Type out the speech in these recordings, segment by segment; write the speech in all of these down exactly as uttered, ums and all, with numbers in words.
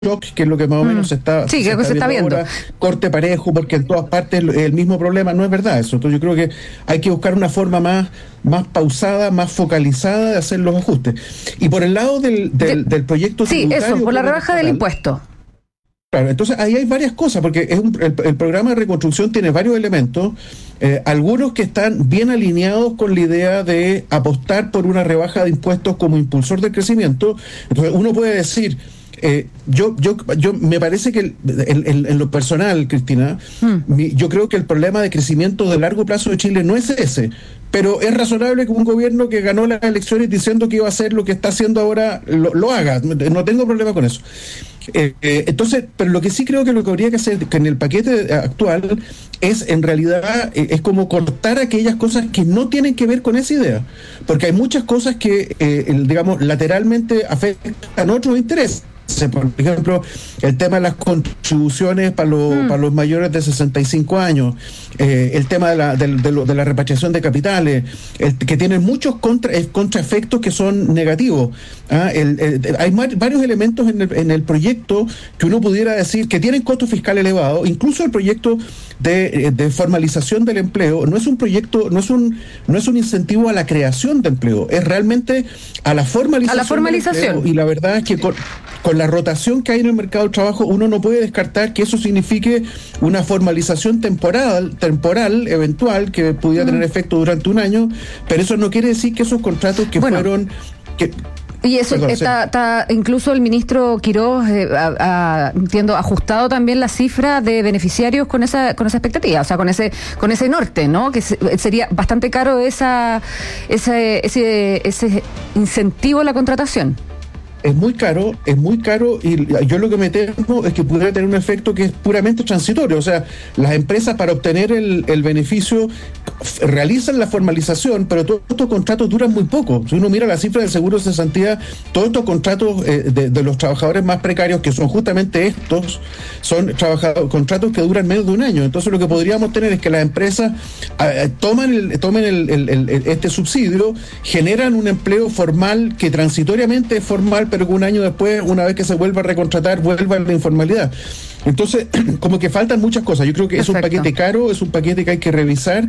shock, que es lo que más o menos se está, sí, se creo que está se está viendo. Ahora, corte parejo, porque en todas partes el, el mismo problema. No es verdad eso. Entonces yo creo que hay que buscar una forma más, más pausada, más focalizada de hacer los ajustes. Y por el lado del, del, del proyecto sí, tributario... eso, por la rebaja del impuesto. Claro, entonces ahí hay varias cosas, porque es un, el, el programa de reconstrucción tiene varios elementos, eh, algunos que están bien alineados con la idea de apostar por una rebaja de impuestos como impulsor del crecimiento. Entonces uno puede decir, eh, yo, yo, yo me parece que el, el, el, en lo personal, Cristina, mm. mi, yo creo que el problema de crecimiento de largo plazo de Chile no es ese. Pero es razonable que un gobierno que ganó las elecciones diciendo que iba a hacer lo que está haciendo ahora, lo, lo haga. No tengo problema con eso. Eh, eh, entonces, pero lo que sí creo que lo que habría que hacer que en el paquete actual es, en realidad, eh, es como cortar aquellas cosas que no tienen que ver con esa idea. Porque hay muchas cosas que, eh, el, digamos, lateralmente afectan otros intereses. Por ejemplo, el tema de las contribuciones para los, mm. para los mayores de sesenta y cinco años, eh, el tema de la, de, de, lo, de la repatriación de capitales, el, que tienen muchos contra, contraefectos que son negativos. ¿ah? El, el, hay mar, varios elementos en el, en el proyecto que uno pudiera decir que tienen costo fiscal elevado. Incluso el proyecto de, de formalización del empleo no es un proyecto, no es un, no es un incentivo a la creación de empleo, es realmente a la formalización. A la formalización. Y la verdad es que con, con la rotación que hay en el mercado del trabajo, uno no puede descartar que eso signifique una formalización temporal, temporal eventual, que pudiera mm. tener efecto durante un año, pero eso no quiere decir que esos contratos que bueno, fueron... Que, y eso Perdón, está, sí. está, incluso el ministro Quirós, eh, a, a, entiendo, ajustado también la cifra de beneficiarios con esa con esa expectativa, o sea, con ese con ese norte, ¿no? Que se, sería bastante caro esa ese ese ese incentivo a la contratación. Es muy caro, es muy caro y yo lo que me temo es que pudiera tener un efecto que es puramente transitorio. O sea, las empresas para obtener el, el beneficio realizan la formalización, pero todos estos contratos duran muy poco. Si uno mira la cifra del seguro de cesantía, todos estos contratos eh, de, de los trabajadores más precarios, que son justamente estos, son trabajadores, contratos que duran menos de un año. Entonces lo que podríamos tener es que las empresas eh, toman, el, tomen el, el, el, este subsidio, generan un empleo formal que transitoriamente es formal, pero que un año después, una vez que se vuelva a recontratar, vuelva a la informalidad. Entonces, como que faltan muchas cosas. Yo creo que Perfecto. Es un paquete caro, es un paquete que hay que revisar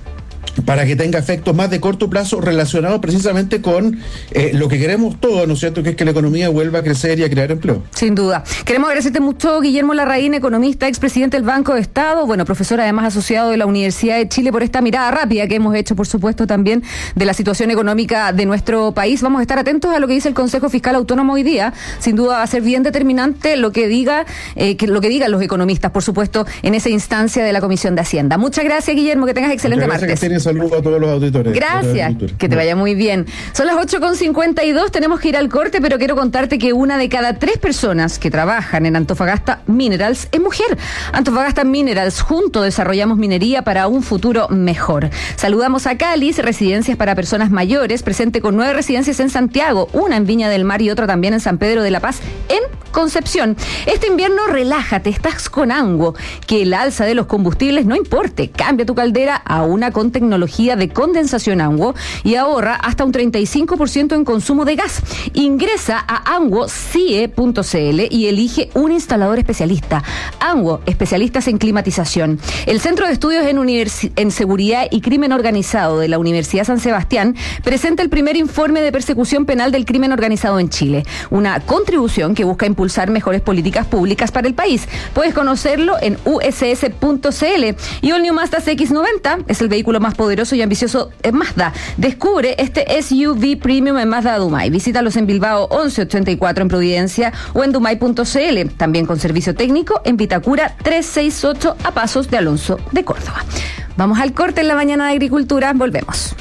para que tenga efectos más de corto plazo relacionados precisamente con eh, lo que queremos todos, ¿no es cierto?, que es que la economía vuelva a crecer y a crear empleo. Sin duda. Queremos agradecerte mucho, Guillermo Larraín, economista, expresidente del Banco de Estado, bueno, profesor además asociado de la Universidad de Chile, por esta mirada rápida que hemos hecho, por supuesto, también de la situación económica de nuestro país. Vamos a estar atentos a lo que dice el Consejo Fiscal Autónomo hoy día. Sin duda va a ser bien determinante lo que diga, eh, que, lo que digan los economistas, por supuesto, en esa instancia de la Comisión de Hacienda. Muchas gracias, Guillermo, que tengas excelente Muchas gracias, martes. Saludos a todos los auditores. Gracias, que te vaya muy bien. Son las ocho con cincuenta y dos, tenemos que ir al corte, pero quiero contarte que una de cada tres personas que trabajan en Antofagasta Minerals es mujer. Antofagasta Minerals, juntos desarrollamos minería para un futuro mejor. Saludamos a Cáliz, residencias para personas mayores, presente con nueve residencias en Santiago, una en Viña del Mar y otra también en San Pedro de la Paz, en Concepción. Este invierno relájate, estás con Anguo, que el alza de los combustibles no importe, cambia tu caldera a una con tecnología de condensación Anguo y ahorra hasta un treinta y cinco por ciento en consumo de gas. Ingresa a anguo c i e punto c l y elige un instalador especialista. Anguo, especialistas en climatización. El Centro de Estudios en, Universi- en Seguridad y Crimen Organizado de la Universidad San Sebastián presenta el primer informe de persecución penal del crimen organizado en Chile, una contribución que busca impulsar mejores políticas públicas para el país. Puedes conocerlo en u s s punto c l. Y All New Mazda C X noventa es el vehículo más poderoso y ambicioso en Mazda. Descubre este S U V Premium en Mazda Dumay. Visítalos en Bilbao once ochenta y cuatro en Providencia o en dumay punto c l. También con servicio técnico en Vitacura trescientos sesenta y ocho a pasos de Alonso de Córdoba. Vamos al corte en la mañana de Agricultura. Volvemos.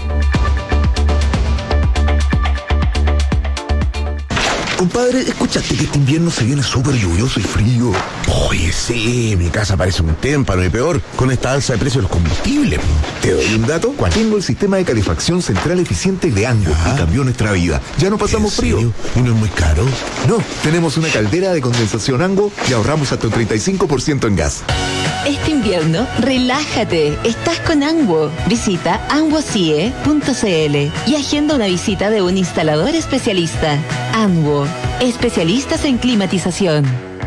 Compadre, ¿escuchaste que este invierno se viene súper lluvioso y frío? Oye, sí, mi casa parece un témpano y peor con esta alza de precios de los combustibles. ¿Te doy un dato? ¿Cuál? Tengo el sistema de calefacción central eficiente de Anguo y cambió nuestra vida. Ya no pasamos frío. ¿Y no es muy caro? No, tenemos una caldera de condensación Anguo y ahorramos hasta un treinta y cinco por ciento en gas. Este invierno, relájate, estás con Anguo. Visita anguo c i e punto c l y agenda una visita de un instalador especialista. Anguo, especialistas en climatización.